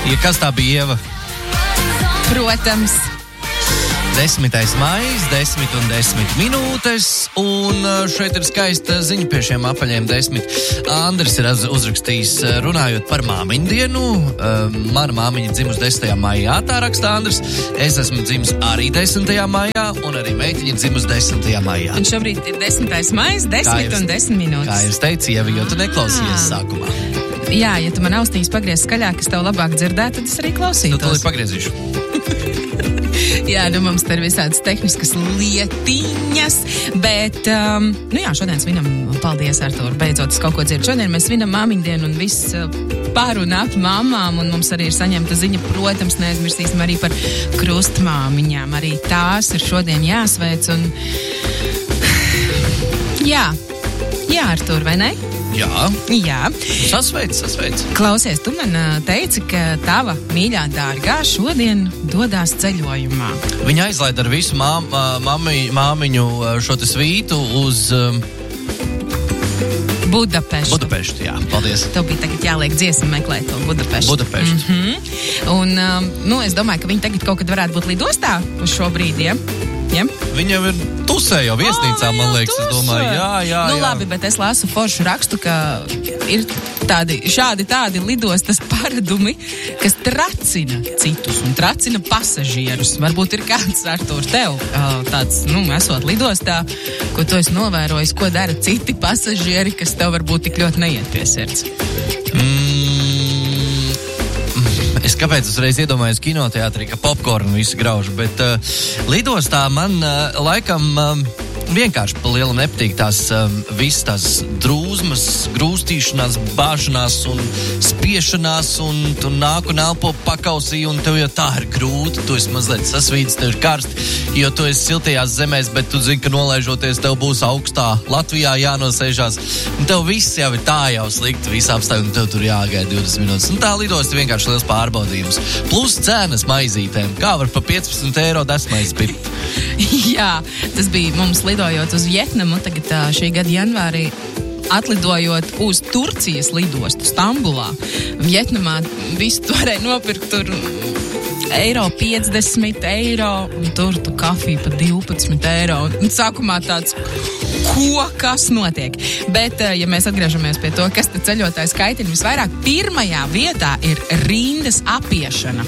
Ja kas tā bija, Ieva? Protams. 10. maijs, 10:10 minūtes, un šeit ir skaista ziņa pie šiem apaļiem 10. Andris ir uzrakstījis, runājot par māmiņu dienu. Mana māmiņa dzimusi 10. maijā, tā raksta Andris. Es esmu dzimis arī 10. maijā, un arī meitiņa dzimusi 10. maijā. Un šobrīd ir 10. maijs, 10:10 minūtes. Kā jūs teicu, Ieva, jo tu neklausījies sākumā. Jā, ja tu man austiņas pagriez skaļāk, es tev labāk dzirdētu, tad es arī klausītos. Tu pagriezīšu. Jā, mums te ir visādas tehniskas lietiņas, bet, šodien svinam, paldies, Artur, beidzot es kaut ko dzirdu. Šodien mēs svinam māmiņu dienu un viss pār un ap mamām, un mums arī ir saņemta ziņa, protams, neaizmirsīsim arī par krustmāmiņām. Arī tās ir šodien jāsveic, un jā, Artur, vai ne? Jā. Sasveic. Klausies, tu man teici, ka tava mīļā dārgā šodien dodās ceļojumā. Viņa aizlaida ar visu māmiņu šo te svītu uz Budapeštu, jā, paldies. Tev bija tagad jāliek dziesma meklēt to Budapeštu. Un, es domāju, ka viņi tagad kaut kad varētu būt lidostā uz šo brīdi, ja? Viņa jau ir tusē jau viesnīcā, man liekas, es domāju, jā. Labi, bet es lasu foršu rakstu, ka ir tādi lidostas paradumi, kas tracina citus un tracina pasažierus. Varbūt ir kāds, Artur, tev tāds, esot lidostā, ko tu esi novērojis, ko dara citi pasažieri, kas tev varbūt tik ļoti neiet pie sirds. Es kāpēc uzreiz iedomājos kinoteātrī, ka popkornu visi grauž, bet lidostā man laikam vienkārši pa lielam nepatīk tās visas tās drūzmas, grūstīšanās, bāšanās un spiešanās, un tu nāk un elpo pakausī, un tev jau tā ir grūti, tu esi mazliet sasvīdis, tev ir karsti, jo tu esi siltajās zemēs, bet tu zini, ka nolaižoties tev būs augstā Latvijā jānosēžās, un tev viss jau ir tā jau slikti, visi apstākļi, un tev tur jāgaida 20 minūtes, un tā lidosta vienkārši liels pārbaudījums. Plus cenas maizītēm, kā var pa 15 eiro desmaizi pirkt? Jā, tas bija mums lidojot uz Vietnamu, tagad šī gada janvārī atlidojot uz Turcijas lidostu Stambulā. Vietnamā visu tu varēja nopirkt tur €50, un tur tu kafiju pa €12. Un sākumā tāds, kas notiek? Bet, ja mēs atgriežamies pie to, kas te ceļotājs kaitina visvairāk, pirmajā vietā ir rindas apiešana.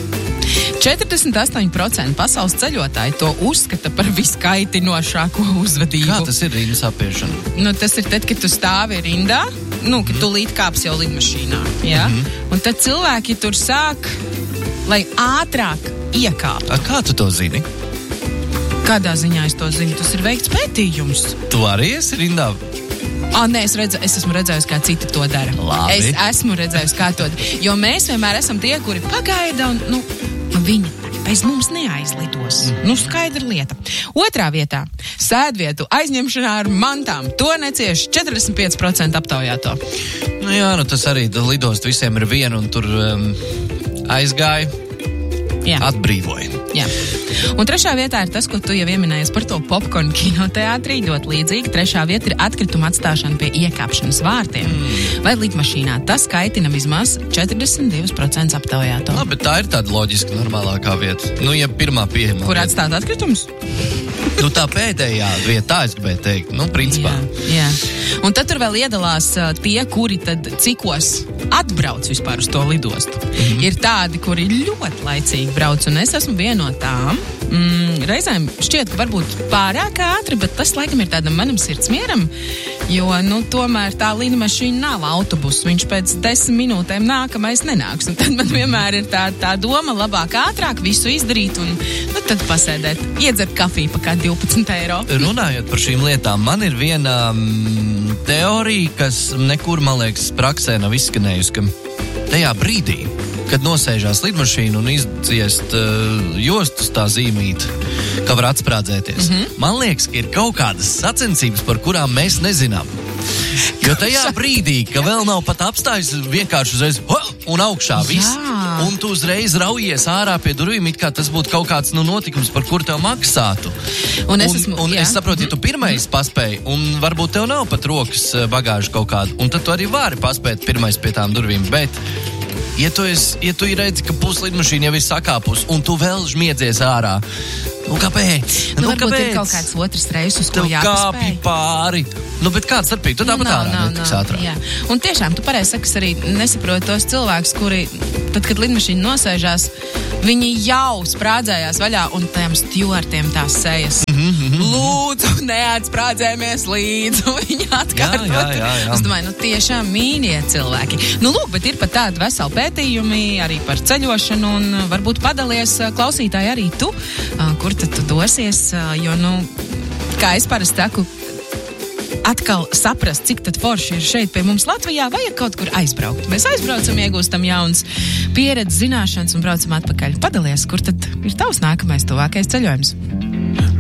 48% pasaules ceļotāji to uzskata par viskaitinošāko uzvedību. Kā tas ir rindas apiešana? Tas ir tad, kad tu stāvi rindā, kad tu līdz kāps jau lidmašīnā, ja? Un tad cilvēki tur sāk, lai ātrāk iekāptu. Kā tu to zini? Kādā ziņā es to zinu? Tas ir veikts pētījums. Tu arī esi rindā? Nē, es esmu redzējusi, kā citi to dara. Labi. Es esmu redzējusi, kā to dara. Jo mēs vienmēr esam tie, kuri pagaida un, viņi bez mums neaizlidos. Skaidra lieta. Otrā vietā - sēdvietu aizņemšanā ar mantām. To necieš 45% aptaujāto. Tas arī lidost visiem ir viena, un tur aizgāja, atbrīvoja. Jā. Un trešā vietā ir tas, ko tu jau pieminējies par to popkornu kinoteātrī, ļoti līdzīgi. Trešā vieta ir atkrituma atstāšana pie iekāpšanas vārtiem vai lidmašīnā. Tas kaitina vismaz 42% aptaujāto. Bet tā ir tāda loģiski normālākā vieta. Ja pirmā pieejamā. Kur atstāt atkritumus? Tā pēdējā vietā, es gribēju teikt. Principā. Jā. Un tad tur vēl iedalās tie, kuri tad cikos atbrauc vispār uz to lidostu. Ir tādi, kuri ļoti laicīgi brauc, un es esmu viena no tām. Reizēm šķiet, ka varbūt pārāk ātri, bet tas laikam ir tādam manam sirdsmieram, jo, tomēr tā lidmašīna nav autobus. Viņš pēc 10 minūtēm nākamais nenāks. Un tad man vienmēr ir tā doma labāk ātrāk visu izdarīt un tad pasēdēt, iedzert kafiju pa kā 12 eiro. Runājot par šīm lietām, man ir viena teorija, kas nekur, man liekas, praksē nav izskanējusi, ka tajā brīdī, kad nosēžās lidmašīna un izdziest jostus tā zīmīt, ka var atsprādzēties. Man liekas, ka ir kaut kādas sacensības, par kurām mēs nezinām. Jo tajā brīdī, ka vēl nav pat apstājis, vienkārši uzreiz un augšā viss. Jā. Un tu uzreiz raujies ārā pie durvīm, it kā tas būtu kaut kāds notikums, par kur tev maksātu. Un es saprotu, ja tu pirmais paspēji, un varbūt tev nav pat rokas bagāža kaut kāda, un tad tu arī vari paspēt pirmais pie tām durvīm, bet ja tu redzi, ka puslidmašīna jau ir sakāpus, un tu vēl žmiedzies ārā, kāpēc? Varbūt ir kaut kāds otrs reizes, uz ko jāpaspēj. Tev kāpj pāri. Bet kāds starpīgi? Tu tāpat ārā netiks ātrāk. Jā. Un tiešām, tu pareizi saki, arī nesaproti tos cilvēkus, kuri, tad, kad lidmašīna nosēžās, viņi jau sprādzējās vaļā, un tiem stjuartiem tās sejas. Lūdzu, neatsprādzēmies līdzi, viņi atkārtot. Jā. Es domāju, tiešām mīļie cilvēki. Lūk, bet ir pat tādi veseli pētījumi arī par ceļošanu, un varbūt padalies klausītāji arī tu, kur tad tu dosies, jo, kā es parasti saku, atkal saprast, cik tad forši ir šeit pie mums Latvijā, vajag kaut kur aizbraukt. Mēs aizbraucam, iegūstam jaunas pieredzes, zināšanas un braucam atpakaļ. Padalies, kur tad ir tavs nākamais tuvākais ceļojums?